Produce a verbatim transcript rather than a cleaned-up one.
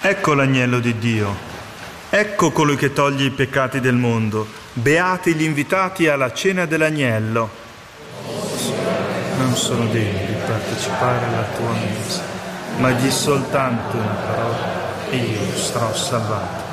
Ecco l'agnello di Dio, ecco colui che toglie i peccati del mondo. Beati gli invitati alla cena dell'agnello. Non sono degno di partecipare alla tua mensa, ma di soltanto una parola e io sarò salvato.